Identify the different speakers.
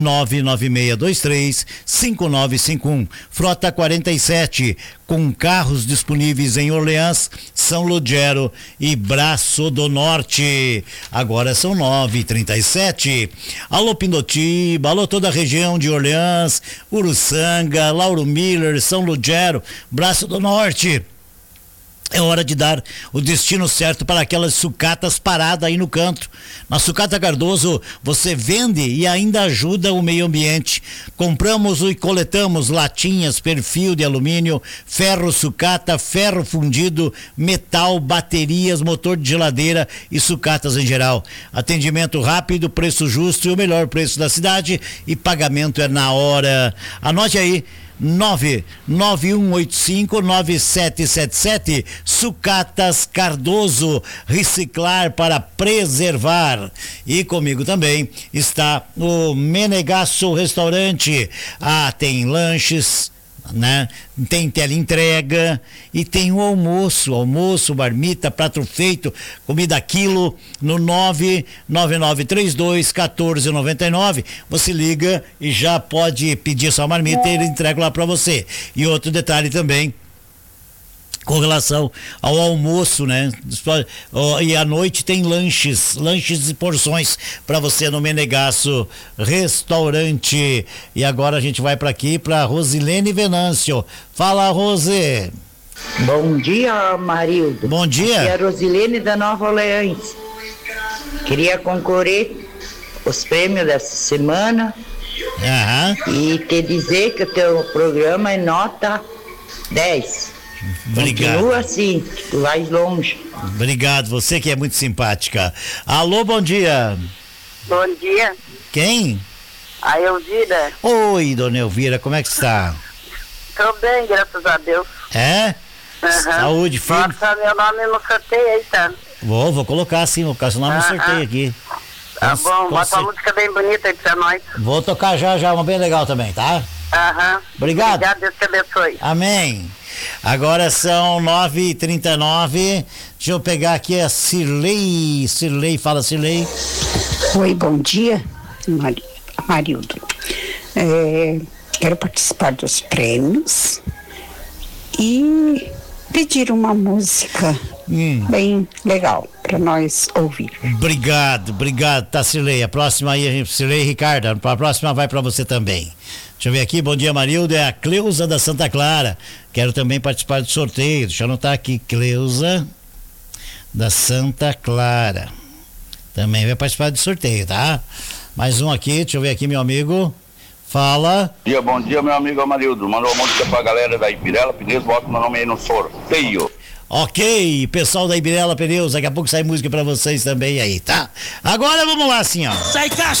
Speaker 1: 99623-5951. Frota 47, com carros disponíveis em Orleans, São Lugero e Braço do Norte. Agora são 9h37. Alô Pindotiba, alô toda a região de Orleans, Uruçanga, Lauro Miller, São Lugero, Braço do Norte. É hora de dar o destino certo para aquelas sucatas paradas aí no canto. Na Sucata Cardoso, você vende e ainda ajuda o meio ambiente. Compramos e coletamos latinhas, perfil de alumínio, ferro sucata, ferro fundido, metal, baterias, motor de geladeira e sucatas em geral. Atendimento rápido, preço justo e o melhor preço da cidade, e pagamento é na hora. Anote aí. 991859777. Sucatas Cardoso, reciclar para preservar. E comigo também está o Menegasso Restaurante. Tem lanches, né? Tem teleentrega e tem o almoço, marmita, prato feito, comida a quilo, no 99932-1499. Você liga e já pode pedir sua marmita e ele entrega lá para você. E outro detalhe também, com relação ao almoço, né? E à noite tem lanches e porções para você no Menegasso Restaurante. E agora a gente vai para aqui para Rosilene Venâncio. Fala, Rose.
Speaker 2: Bom dia, Marildo.
Speaker 1: Bom dia.
Speaker 2: Aqui é a Rosilene da Nova Orleans. Queria concorrer os prêmios dessa semana. E te dizer que o teu programa é nota 10.
Speaker 1: Obrigado.
Speaker 2: Continua assim, tu vais longe.
Speaker 1: Obrigado, você que é muito simpática. Alô, bom dia.
Speaker 3: Bom dia.
Speaker 1: Quem?
Speaker 3: A Elvira.
Speaker 1: Oi, dona Elvira, como é que está?
Speaker 3: Tô bem, graças a Deus.
Speaker 1: É? Saúde, filho.
Speaker 3: Bota meu nome no sorteio aí, tá?
Speaker 1: Vou colocar sim, vou colocar seu nome no sorteio aqui.
Speaker 3: Tá bom, bota uma música bem bonita aí pra nós.
Speaker 1: Vou tocar já, uma bem legal também, tá? Obrigado.
Speaker 3: Obrigado, Deus te abençoe.
Speaker 1: Amém. Agora são 9h39. Deixa eu pegar aqui a Cirlei. Fala, Cirlei.
Speaker 4: Oi, bom dia, Marildo. Quero participar dos prêmios e pedir uma música bem legal para nós ouvir.
Speaker 1: Obrigado, tá, Cirlei. A próxima aí, Cirlei e Ricardo, a próxima vai para você também. Deixa eu ver aqui, bom dia, Marildo, é a Cleusa da Santa Clara. Quero também participar do sorteio. Deixa eu anotar aqui, Cleusa da Santa Clara. Também vai participar do sorteio, tá? Mais um aqui, deixa eu ver aqui, meu amigo. Fala.
Speaker 5: Bom dia, meu amigo Amarildo. Mandou uma música pra galera da Ibirela Pneus, bota meu nome aí no sorteio.
Speaker 1: Ok, pessoal da Ibirela Pneus, daqui a pouco sai música pra vocês também aí, tá? Agora vamos lá, assim, ó. Sai caixa!